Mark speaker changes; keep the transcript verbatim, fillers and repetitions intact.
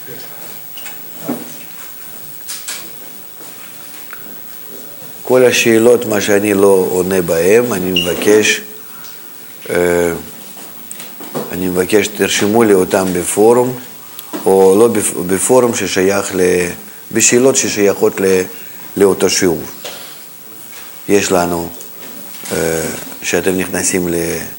Speaker 1: כל השאלות, מה שאני לא עונה בהם, אני מבקש, אני מבקש, תרשמו לי אותם בפורום, או לא בפורום ששייך, בשאלות ששייכות לאותו שיעור. יש לנו, שאתם נכנסים ל...